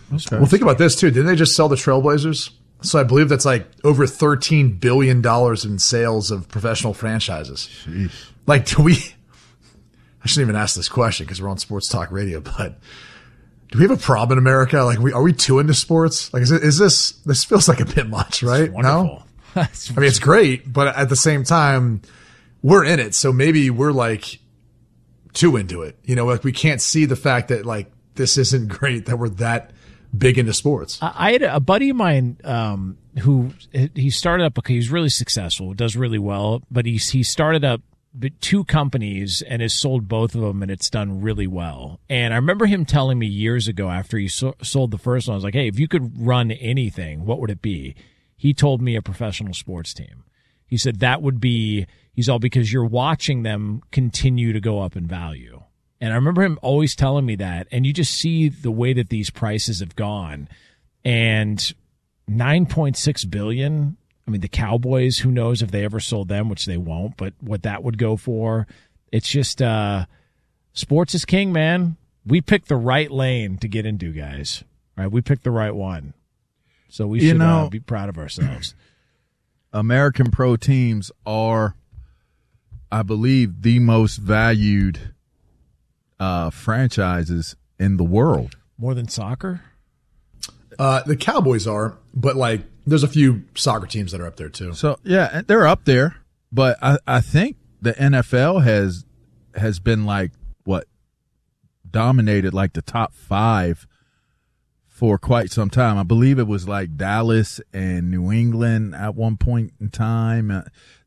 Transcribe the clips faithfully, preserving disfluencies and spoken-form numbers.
Okay. Well, think about this too. Didn't they just sell the Trailblazers? So I believe that's like over thirteen billion dollars in sales of professional franchises. Jeez. Like, do we, I shouldn't even ask this question because we're on Sports Talk Radio, but do we have a problem in America? Like, we, are we too into sports? Like, is it, is this, this feels like a bit much, right? No? I mean, it's great, but at the same time, we're in it. So maybe we're like too into it. You know, like we can't see the fact that like this isn't great, that we're that big into sports. I had a buddy of mine um, who he started up. Okay, he's really successful, does really well, but he's he started up two companies and has sold both of them, and it's done really well. And I remember him telling me years ago after he so, sold the first one, I was like, "Hey, if you could run anything, what would it be?" He told me a professional sports team. He said that would be. He's all because you're watching them continue to go up in value. And I remember him always telling me that, and you just see the way that these prices have gone. And nine point six billion dollars, I mean, the Cowboys, who knows if they ever sold them, which they won't, but what that would go for, it's just uh, sports is king, man. We picked the right lane to get into, guys. Right? We picked the right one. So we should you know, uh, be proud of ourselves. American pro teams are, I believe, the most valued Uh, franchises in the world. More than soccer? Uh, the Cowboys are, but like there's a few soccer teams that are up there too. So yeah, they're up there, but I, I think the N F L has has been like what dominated like the top five for quite some time. I believe it was like Dallas and New England at one point in time.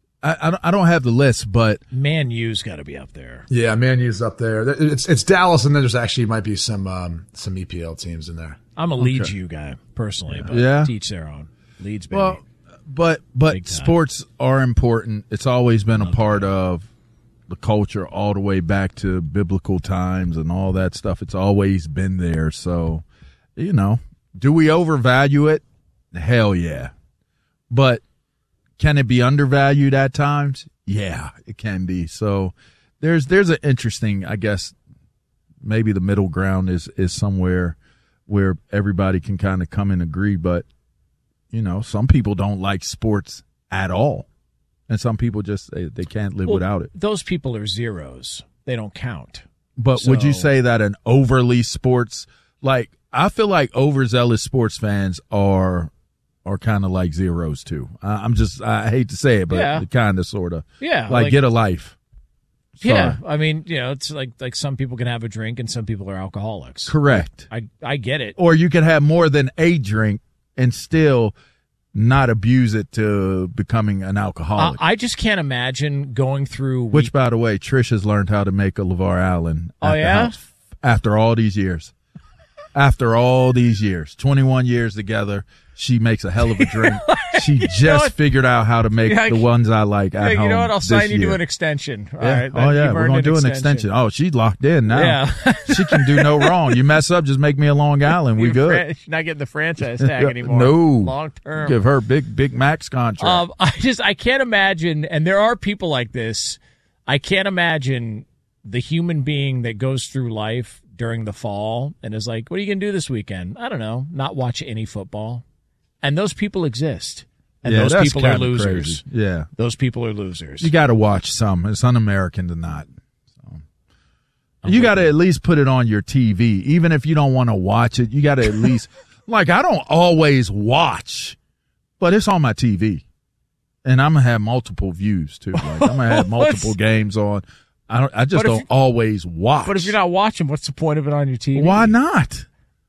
I, I don't have the list, but Man U's got to be up there. Yeah, Man U's up there. It's it's Dallas, and then there's actually might be some um, some E P L teams in there. I'm a Leeds U guy personally, but yeah. to each their own. Leeds, baby. Well, but but sports are important. It's always been a part of the culture all the way back to biblical times and all that stuff. It's always been there. So, you know, do we overvalue it? Hell yeah, but. Can it be undervalued at times? Yeah, it can be. So there's there's an interesting, I guess, maybe the middle ground is, is somewhere where everybody can kind of come and agree. But, you know, some people don't like sports at all. And some people just, they, they can't live well, without it. Those people are zeros. They don't count. But so, would you say that an overly sports, like, I feel like overzealous sports fans are – are kind of like zeros too. Uh, I'm just, I hate to say it, but yeah. kind of, sort of. Yeah. Like, like get a life. Sorry. Yeah. I mean, you know, it's like, like some people can have a drink and some people are alcoholics. Correct. I, I get it. Or you can have more than a drink and still not abuse it to becoming an alcoholic. Uh, I just can't imagine going through. Which, week- by the way, Trish has learned how to make a LeVar Allen. Oh, yeah? After all these years. After all these years. twenty-one years together. She makes a hell of a drink. She just figured out how to make yeah, the ones I like at yeah, home. You know what? I'll sign you year. to an extension. All yeah. right. Oh, yeah. We're going to do an extension. extension. Oh, she's locked in now. Yeah. She can do no wrong. You mess up, just make me a Long Island. We You're good. Fran- she's not getting the franchise tag anymore. No. Long term. Give her big, big max contract. Um, I just, I can't imagine, and there are people like this, I can't imagine the human being that goes through life during the fall and is like, what are you going to do this weekend? I don't know. Not watch any football. And those people exist. And yeah, those that's people are kinda losers. Crazy. Yeah. Those people are losers. You got to watch some. It's un-American to not. So. You got to at least put it on your T V. Even if you don't want to watch it, you got to at least, like, I don't always watch, but it's on my T V. And I'm going to have multiple views, too. Like, I'm going to have multiple games on. I don't. I just don't you, always watch. But if you're not watching, what's the point of it on your T V? Why not?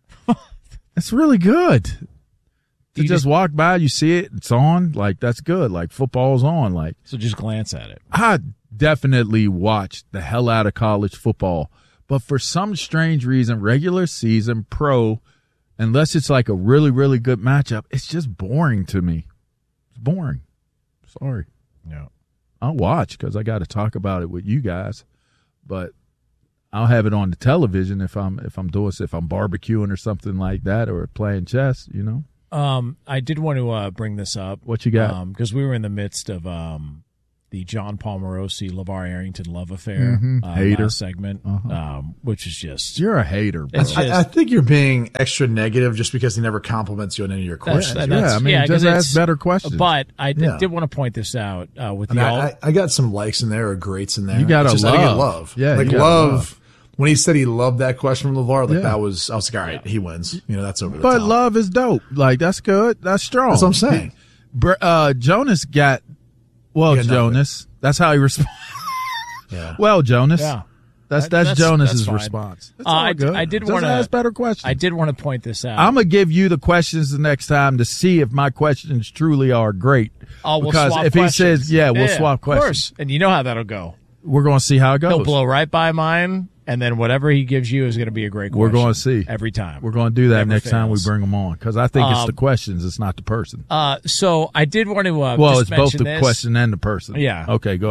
It's really good. You just, just walk by, you see it, it's on. Like, that's good. Like, football's on. Like, so just glance at it. I definitely watch the hell out of college football, but for some strange reason, regular season, pro, unless it's like a really, really good matchup, it's just boring to me. It's boring. Sorry. Yeah. I'll watch because I got to talk about it with you guys, but I'll have it on the television if I'm if I'm doing if I'm barbecuing or something like that or playing chess. You know. Um, I did want to uh, bring this up. What you got? Because um, we were in the midst of um, the John Palmarosi, LeVar Arrington love affair mm-hmm. uh, hater last segment, uh-huh. um, which is just you're a hater. Bro. Just, I, I think you're being extra negative just because he never compliments you on any of your questions. That's, that's, yeah, I mean, yeah, just ask better questions. But I did, yeah. did want to point this out uh, with I the mean, all. I, I got some likes in there or greats in there. You got to love. love. I get love. Yeah, like you love. love. When he said he loved that question from LeVar, like yeah. that was, I was like, all right, he wins. You know, that's over the but top. love is dope. Like that's good. That's strong. That's what I'm saying. He, uh, Jonas got well. Got Jonas. That's how he responds. Yeah. Well, Jonas. Yeah. That's That- that's, that's- Jonas's that's fine. response. It's Uh, all I d- good. I did Just wanna- ask better questions. I did want to point this out. I'm gonna give you the questions the next time to see if my questions truly are great. Oh, we'll because swap if questions. he says, "Yeah, we'll swap Of course, questions," and you know how that'll go. we're gonna see how it goes. He'll blow right by mine, and then whatever he gives you is going to be a great question. We're going to see every time. We're going to do that Never next time we fails. bring them on because I think it's Um, the questions, it's not the person. Uh, so I did want to. Uh, well, just it's both mention the this. question and the person. Yeah. Okay, go